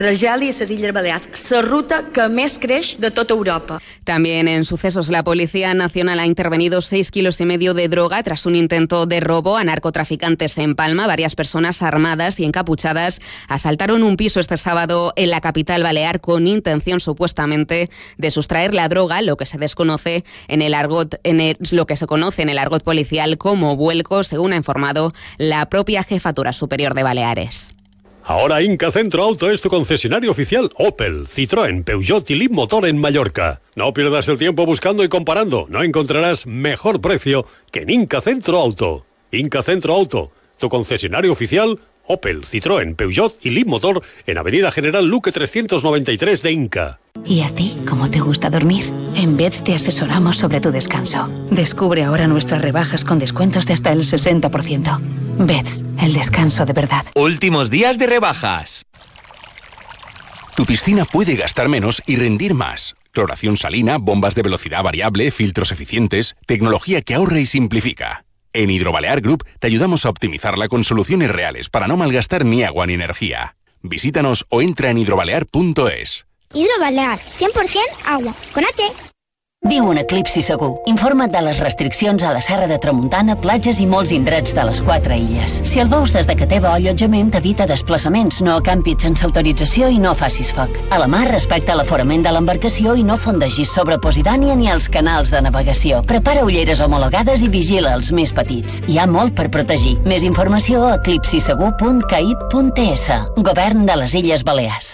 Argèlia i les Illes Balears, la ruta que més creix de tota Europa. También en sucesos, la Policía Nacional ha intervenido 6,5 kilos de droga tras un intento de robo a narcotraficantes en Palma. Varias personas armadas y encapuchadas asaltaron un piso este sábado en la capital balear con intención supuestamente de sustraer la droga, lo que se desconoce lo que se conoce en el argot policial como vuelco, según ha informado la propia Jefatura Superior de Baleares. Ahora Inca Centro Auto es tu concesionario oficial Opel, Citroën, Peugeot y Leapmotor en Mallorca. No pierdas el tiempo buscando y comparando. No encontrarás mejor precio que en Inca Centro Auto. Inca Centro Auto, tu concesionario oficial Opel, Citroën, Peugeot y Leapmotor en Avenida General Luque 393 de Inca. ¿Y a ti cómo te gusta dormir? En Beds te asesoramos sobre tu descanso. Descubre ahora nuestras rebajas con descuentos de hasta el 60%. Beds, el descanso de verdad. Últimos días de rebajas. Tu piscina puede gastar menos y rendir más. Cloración salina, bombas de velocidad variable, filtros eficientes, tecnología que ahorra y simplifica. En Hidrobalear Group te ayudamos a optimizarla con soluciones reales para no malgastar ni agua ni energía. Visítanos o entra en hidrobalear.es. Hidrobalear, 100% agua, con H. Viu un eclipsi segur. Informa't de les restriccions a la Serra de Tramuntana, platges i molts indrets de les 4 illes. Si el veus des de que teva allotjament, evita desplaçaments, no acampis sense autorització i no facis foc. A la mar, respecta l'aforament de l'embarcació i no fondegis sobre Posidània ni els canals de navegació. Prepara ulleres homologades i vigila els més petits. Hi ha molt per protegir. Més informació a eclipsisegur.caip.es. Govern de les Illes Balears.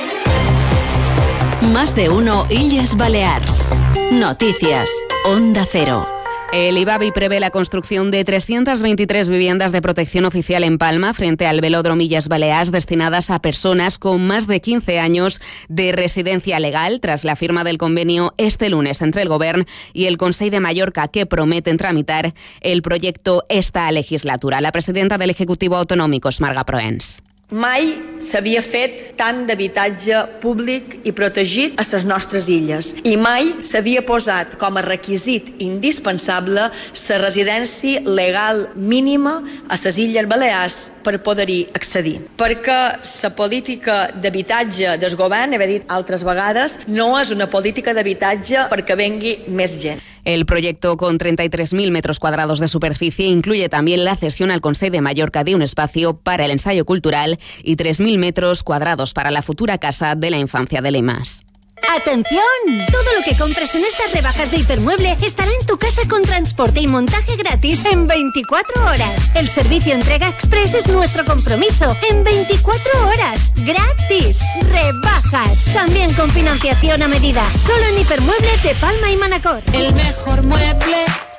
Más de uno Illes Balears. Noticias, Onda Cero. El IBABI prevé la construcción de 323 viviendas de protección oficial en Palma frente al velódromo Illes Balears destinadas a personas con más de 15 años de residencia legal tras la firma del convenio este lunes entre el Govern y el Consell de Mallorca que prometen tramitar el proyecto esta legislatura. La presidenta del Ejecutivo Autonómico, Marga Proens. Mai s'havia fet tant d'habitatge públic i protegit a les nostres illes i mai s'havia posat com a requisit indispensable la residència legal mínima a les Illes Balears per poder-hi accedir. Perquè la política d'habitatge del govern, he dit altres vegades, no és una política d'habitatge perquè vengui més gent. El proyecto, con 33.000 metros cuadrados de superficie, incluye también la cesión al Consell de Mallorca de un espacio para el ensayo cultural y 3.000 metros cuadrados para la futura Casa de la Infancia de Limas. ¡Atención! Todo lo que compres en estas rebajas de Hipermueble estará en tu casa con transporte y montaje gratis en 24 horas. El servicio entrega express es nuestro compromiso. En 24 horas. ¡Gratis! ¡Rebajas! También con financiación a medida. Solo en Hipermueble de Palma y Manacor. El mejor mueble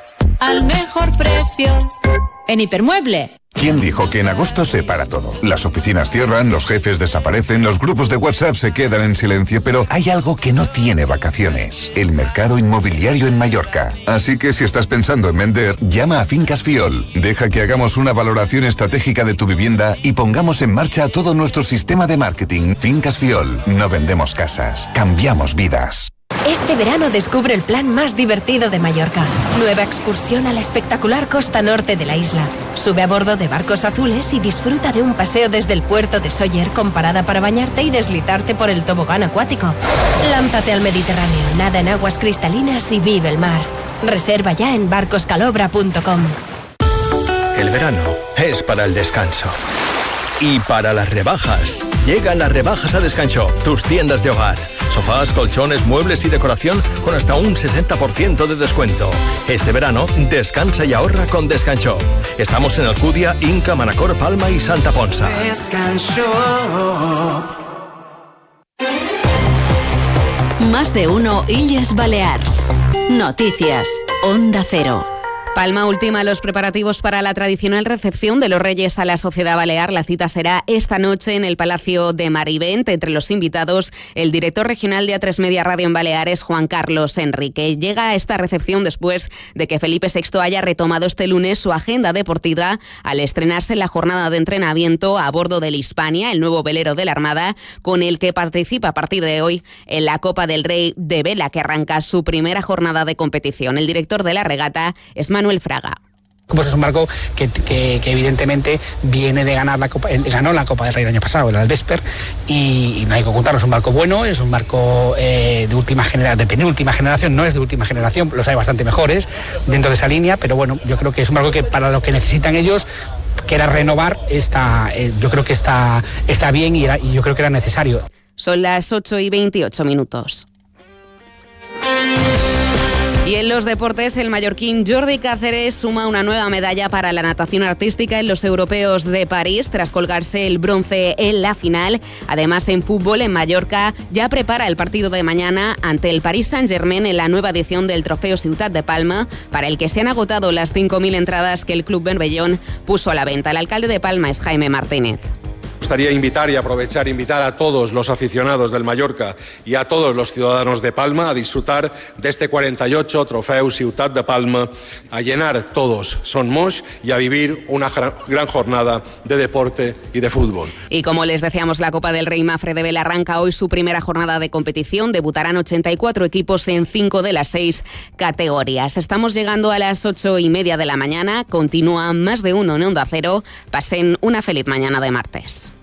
al mejor precio. En Hipermueble. ¿Quién dijo que en agosto se para todo? Las oficinas cierran, los jefes desaparecen, los grupos de WhatsApp se quedan en silencio, pero hay algo que no tiene vacaciones: el mercado inmobiliario en Mallorca. Así que si estás pensando en vender, llama a Fincas Fiol. Deja que hagamos una valoración estratégica de tu vivienda y pongamos en marcha todo nuestro sistema de marketing. Fincas Fiol. No vendemos casas, cambiamos vidas. Este verano descubre el plan más divertido de Mallorca. Nueva excursión a la espectacular costa norte de la isla. Sube a bordo de barcos azules y disfruta de un paseo desde el puerto de Sóller con parada para bañarte y deslizarte por el tobogán acuático. Lánzate al Mediterráneo, nada en aguas cristalinas y vive el mar. Reserva ya en barcoscalobra.com. El verano es para el descanso. Y para las rebajas. Llegan las rebajas a Descanshop, tus tiendas de hogar. Sofás, colchones, muebles y decoración con hasta un 60% de descuento. Este verano, descansa y ahorra con Descanshop. Estamos en Alcudia, Inca, Manacor, Palma y Santa Ponsa. Descanshop. Más de uno Illes Balears. Noticias, Onda Cero. Palma ultima los preparativos para la tradicional recepción de los Reyes a la sociedad balear. La cita será esta noche en el Palacio de Marivent. Entre los invitados, el director regional de A3 Media Radio en Baleares, Juan Carlos Enrique. Llega a esta recepción después de que Felipe VI haya retomado este lunes su agenda deportiva al estrenarse en la jornada de entrenamiento a bordo del Hispania, el nuevo velero de la Armada, con el que participa a partir de hoy en la Copa del Rey de Vela, que arranca su primera jornada de competición. El director de la regata es Manuel Fraga. Pues es un barco que evidentemente viene de ganar ganó la Copa del Rey el año pasado, el Vesper, y no hay que ocultarlo, es un barco bueno, es un barco de penúltima generación, no es de última generación, los hay bastante mejores dentro de esa línea, pero bueno, yo creo que es un barco que para lo que necesitan ellos, que era renovar, yo creo que está bien y yo creo que era necesario. Son las 8:28. Y en los deportes, el mallorquín Jordi Cáceres suma una nueva medalla para la natación artística en los europeos de París, tras colgarse el bronce en la final. Además, en fútbol, en Mallorca ya prepara el partido de mañana ante el Paris Saint-Germain en la nueva edición del Trofeo Ciutat de Palma, para el que se han agotado las 5.000 entradas que el Club Berbellón puso a la venta. El alcalde de Palma es Jaime Martínez. Me gustaría invitar a todos los aficionados del Mallorca y a todos los ciudadanos de Palma a disfrutar de este 48 Trofeu Ciutat de Palma, a llenar todos Son Moix y a vivir una gran jornada de deporte y de fútbol. Y como les decíamos, la Copa del Rey Mafre de Vela arranca hoy su primera jornada de competición. Debutarán 84 equipos en 5 de las 6 categorías. Estamos llegando a las 8:30 de la mañana. Continúa Más de Uno en Onda Cero. Pasen una feliz mañana de martes.